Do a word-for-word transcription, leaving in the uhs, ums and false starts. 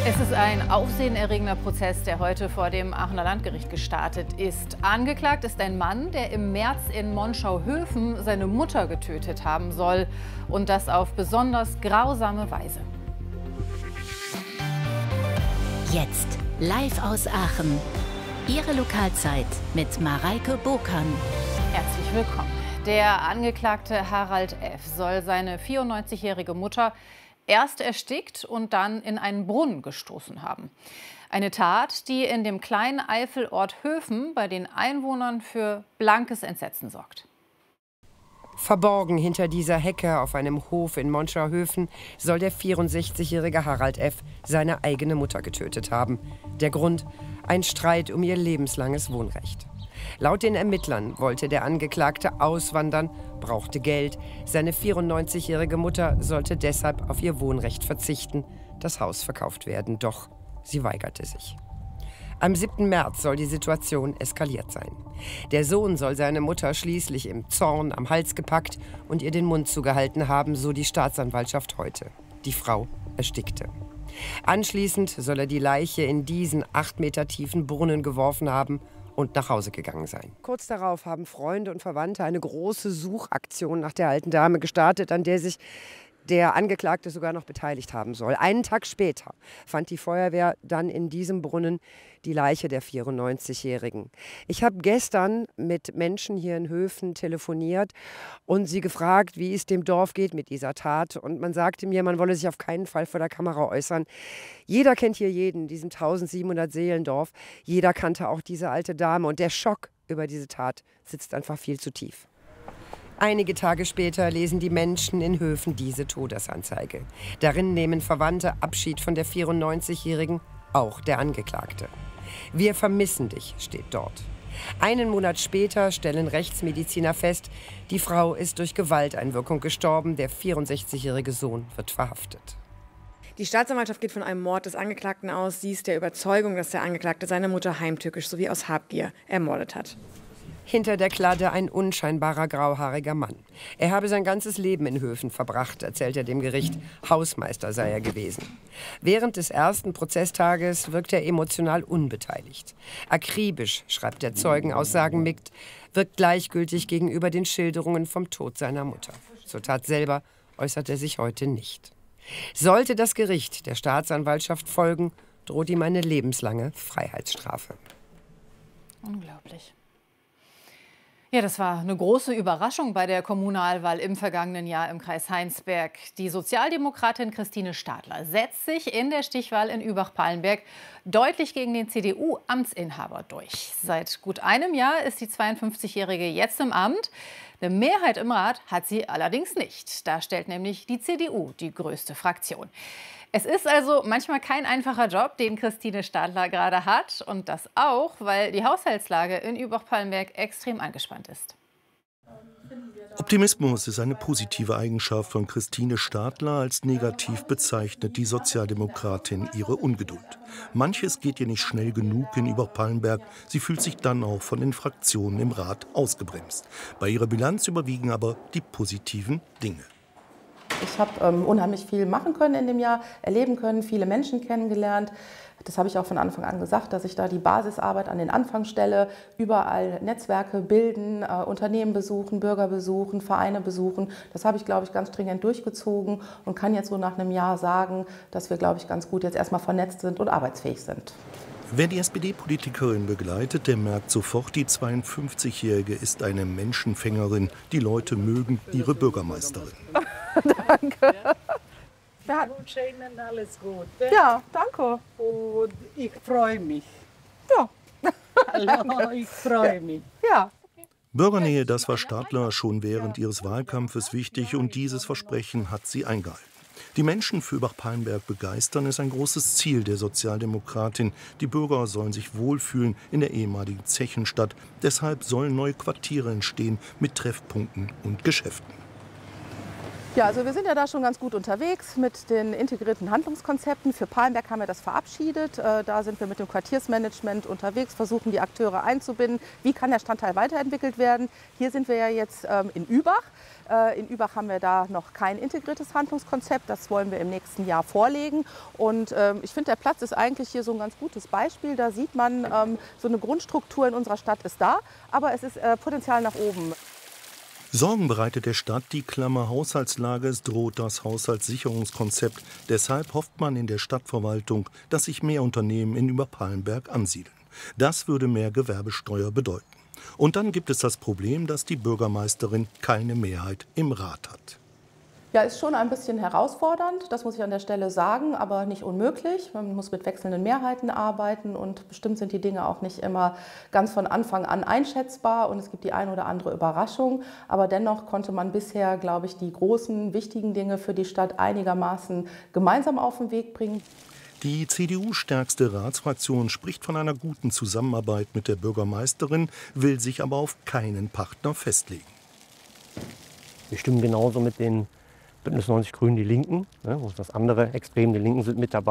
Es ist ein aufsehenerregender Prozess, der heute vor dem Aachener Landgericht gestartet ist. Angeklagt ist ein Mann, der im März in Monschau-Höfen seine Mutter getötet haben soll. Und das auf besonders grausame Weise. Jetzt live aus Aachen. Ihre Lokalzeit mit Mareike Burkan. Herzlich willkommen. Der Angeklagte Harald F. soll seine vierundneunzigjährige Mutter erst erstickt und dann in einen Brunnen gestoßen haben. Eine Tat, die in dem kleinen Eifelort Höfen bei den Einwohnern für blankes Entsetzen sorgt. Verborgen hinter dieser Hecke auf einem Hof in Monschau-Höfen soll der vierundsechzigjährige Harald F. seine eigene Mutter getötet haben. Der Grund? Ein Streit um ihr lebenslanges Wohnrecht. Laut den Ermittlern wollte der Angeklagte auswandern, brauchte Geld. Seine vierundneunzigjährige Mutter sollte deshalb auf ihr Wohnrecht verzichten, das Haus verkauft werden. Doch sie weigerte sich. Am siebten März soll die Situation eskaliert sein. Der Sohn soll seine Mutter schließlich im Zorn am Hals gepackt und ihr den Mund zugehalten haben, so die Staatsanwaltschaft heute. Die Frau erstickte. Anschließend soll er die Leiche in diesen acht Meter tiefen Brunnen geworfen haben und nach Hause gegangen sein. Kurz darauf haben Freunde und Verwandte eine große Suchaktion nach der alten Dame gestartet, an der sich der Angeklagte sogar noch beteiligt haben soll. Einen Tag später fand die Feuerwehr dann in diesem Brunnen die Leiche der vierundneunzigjährigen. Ich habe gestern mit Menschen hier in Höfen telefoniert und sie gefragt, wie es dem Dorf geht mit dieser Tat. Und man sagte mir, man wolle sich auf keinen Fall vor der Kamera äußern. Jeder kennt hier jeden, in diesem tausendsiebenhundert Seelendorf. Jeder kannte auch diese alte Dame. Und der Schock über diese Tat sitzt einfach viel zu tief. Einige Tage später lesen die Menschen in Höfen diese Todesanzeige. Darin nehmen Verwandte Abschied von der vierundneunzigjährigen, auch der Angeklagte. Wir vermissen dich, steht dort. Einen Monat später stellen Rechtsmediziner fest, die Frau ist durch Gewalteinwirkung gestorben, der vierundsechzigjährige Sohn wird verhaftet. Die Staatsanwaltschaft geht von einem Mord des Angeklagten aus. Sie ist der Überzeugung, dass der Angeklagte seine Mutter heimtückisch sowie aus Habgier ermordet hat. Hinter der Kladde ein unscheinbarer grauhaariger Mann. Er habe sein ganzes Leben in Höfen verbracht, erzählt er dem Gericht. Hausmeister sei er gewesen. Während des ersten Prozesstages wirkt er emotional unbeteiligt. Akribisch schreibt der Zeugenaussagen mit, wirkt gleichgültig gegenüber den Schilderungen vom Tod seiner Mutter. Zur Tat selber äußert er sich heute nicht. Sollte das Gericht der Staatsanwaltschaft folgen, droht ihm eine lebenslange Freiheitsstrafe. Unglaublich. Ja, das war eine große Überraschung bei der Kommunalwahl im vergangenen Jahr im Kreis Heinsberg. Die Sozialdemokratin Christine Stadler setzt sich in der Stichwahl in Übach-Palenberg deutlich gegen den C D U-Amtsinhaber durch. Seit gut einem Jahr ist die zweiundfünfzigjährige jetzt im Amt. Eine Mehrheit im Rat hat sie allerdings nicht. Da stellt nämlich die C D U die größte Fraktion. Es ist also manchmal kein einfacher Job, den Christine Stadler gerade hat. Und das auch, weil die Haushaltslage in Übach-Palenberg extrem angespannt ist. Optimismus ist eine positive Eigenschaft von Christine Stadler. Als negativ bezeichnet die Sozialdemokratin ihre Ungeduld. Manches geht ihr nicht schnell genug in Übach-Palenberg. Sie fühlt sich dann auch von den Fraktionen im Rat ausgebremst. Bei ihrer Bilanz überwiegen aber die positiven Dinge. Ich habe ähm, unheimlich viel machen können in dem Jahr, erleben können, viele Menschen kennengelernt. Das habe ich auch von Anfang an gesagt, dass ich da die Basisarbeit an den Anfang stelle, überall Netzwerke bilden, äh, Unternehmen besuchen, Bürger besuchen, Vereine besuchen. Das habe ich, glaube ich, ganz stringent durchgezogen und kann jetzt so nach einem Jahr sagen, dass wir, glaube ich, ganz gut jetzt erstmal vernetzt sind und arbeitsfähig sind. Wer die S P D-Politikerin begleitet, der merkt sofort, die zweiundfünfzigjährige ist eine Menschenfängerin. Die Leute mögen ihre Bürgermeisterin. Danke. Ja. Ihnen alles Gute. Ja, danke. Und ich freue mich. Ja. Hallo, ich freue mich. Ja. Bürgernähe, das war Stadler schon während ihres Wahlkampfes wichtig und dieses Versprechen hat sie eingehalten. Die Menschen für Übach-Palenberg begeistern, ist ein großes Ziel der Sozialdemokratin. Die Bürger sollen sich wohlfühlen in der ehemaligen Zechenstadt. Deshalb sollen neue Quartiere entstehen mit Treffpunkten und Geschäften. Ja, also wir sind ja da schon ganz gut unterwegs mit den integrierten Handlungskonzepten. Für Palenberg haben wir das verabschiedet. Da sind wir mit dem Quartiersmanagement unterwegs, versuchen die Akteure einzubinden. Wie kann der Stadtteil weiterentwickelt werden? Hier sind wir ja jetzt in Übach. In Übach haben wir da noch kein integriertes Handlungskonzept. Das wollen wir im nächsten Jahr vorlegen. Und ich finde, der Platz ist eigentlich hier so ein ganz gutes Beispiel. Da sieht man, so eine Grundstruktur in unserer Stadt ist da, aber es ist Potenzial nach oben. Sorgen bereitet der Stadt die Klammer Haushaltslage, es droht das Haushaltssicherungskonzept. Deshalb hofft man in der Stadtverwaltung, dass sich mehr Unternehmen in Überpallenberg ansiedeln. Das würde mehr Gewerbesteuer bedeuten. Und dann gibt es das Problem, dass die Bürgermeisterin keine Mehrheit im Rat hat. Ja, ist schon ein bisschen herausfordernd, das muss ich an der Stelle sagen, aber nicht unmöglich. Man muss mit wechselnden Mehrheiten arbeiten und bestimmt sind die Dinge auch nicht immer ganz von Anfang an einschätzbar und es gibt die eine oder andere Überraschung. Aber dennoch konnte man bisher, glaube ich, die großen, wichtigen Dinge für die Stadt einigermaßen gemeinsam auf den Weg bringen. Die C D U-stärkste Ratsfraktion spricht von einer guten Zusammenarbeit mit der Bürgermeisterin, will sich aber auf keinen Partner festlegen. Wir stimmen genauso mit den Bündnis neunzig Grünen, die Linken, ne, das andere Extrem, die Linken sind mit dabei.